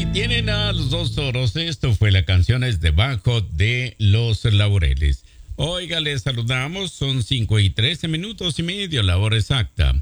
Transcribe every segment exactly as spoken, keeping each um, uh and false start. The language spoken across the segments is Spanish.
tienen a los dos toros. Esto fue la canción es Debajo de los Laureles. Oiga, les saludamos. Son cinco y trece minutos y medio, la hora exacta.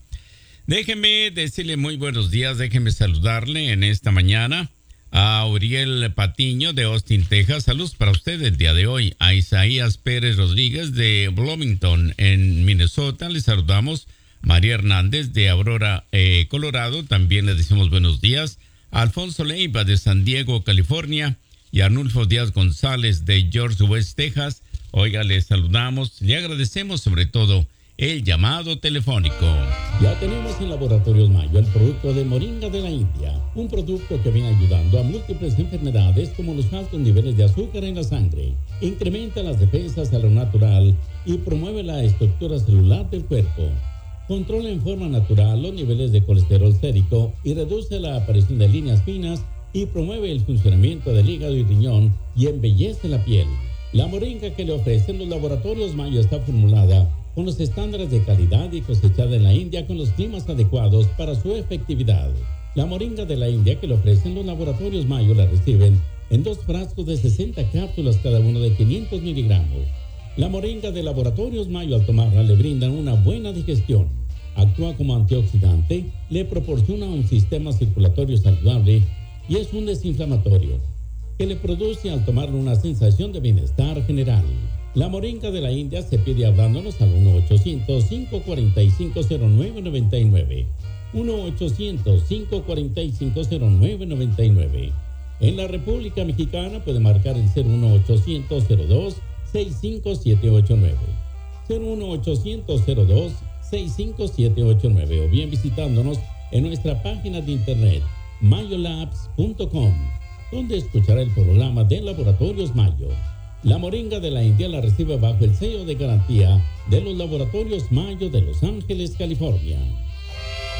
Déjeme decirle muy buenos días. Déjeme saludarle en esta mañana a Uriel Patiño de Austin, Texas. Saludos para usted el día de hoy. A Isaías Pérez Rodríguez de Bloomington, en Minnesota. Le saludamos. María Hernández de Aurora, eh, Colorado. También le decimos buenos días. Alfonso Leiva de San Diego, California, y Arnulfo Díaz González de George West, Texas. Oiga, le saludamos, le agradecemos sobre todo el llamado telefónico. Ya tenemos en Laboratorios Mayo el producto de Moringa de la India, un producto que viene ayudando a múltiples enfermedades como los altos niveles de azúcar en la sangre, incrementa las defensas a lo natural y promueve la estructura celular del cuerpo. Controla en forma natural los niveles de colesterol sérico y reduce la aparición de líneas finas y promueve el funcionamiento del hígado y riñón y embellece la piel. La moringa que le ofrecen los Laboratorios Mayo está formulada con los estándares de calidad y cosechada en la India con los climas adecuados para su efectividad. La moringa de la India que le ofrecen los Laboratorios Mayo la reciben en dos frascos de sesenta cápsulas cada uno de quinientos miligramos. La moringa de Laboratorios Mayo al tomarla le brindan una buena digestión, actúa como antioxidante, le proporciona un sistema circulatorio saludable y es un desinflamatorio que le produce al tomarlo una sensación de bienestar general. La moringa de la India se pide hablándonos al uno ochocientos, cinco cuatro cinco, cero nueve nueve nueve, uno ochocientos, cinco cuatro cinco, cero nueve nueve nueve. En la República Mexicana puede marcar el cero uno ochocientos, cero dos, seis cinco siete ocho nueve, cero uno ochocientos, cero dos, seis cinco siete ocho nueve, o bien visitándonos en nuestra página de internet mayolabs punto com, donde escuchará el programa de Laboratorios Mayo. La moringa de la India la recibe bajo el sello de garantía de los Laboratorios Mayo de Los Ángeles, California.